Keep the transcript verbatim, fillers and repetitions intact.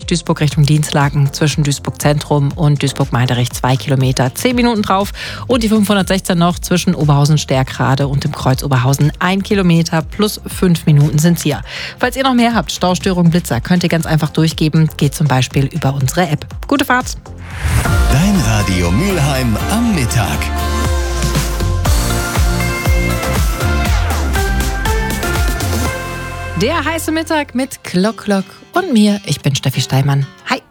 Duisburg Richtung Dienstlaken zwischen Duisburg Zentrum und Duisburg-Meiderich zwei Kilometer, zehn Minuten drauf. Und die fünfhundertsechzehn noch zwischen Oberhausen-Stärkrade und dem Kreuz Oberhausen ein Kilometer plus fünf Minuten sind's hier. Falls ihr noch mehr habt, Staustörungen, Blitzer, könnt ihr ganz einfach durchgeben. Geht zum Beispiel über unsere App. Gute Fahrt! Dein Radio Mülheim am Mittag. Der heiße Mittag mit Klock Klock und mir. Ich bin Steffi Steinmann. Hi!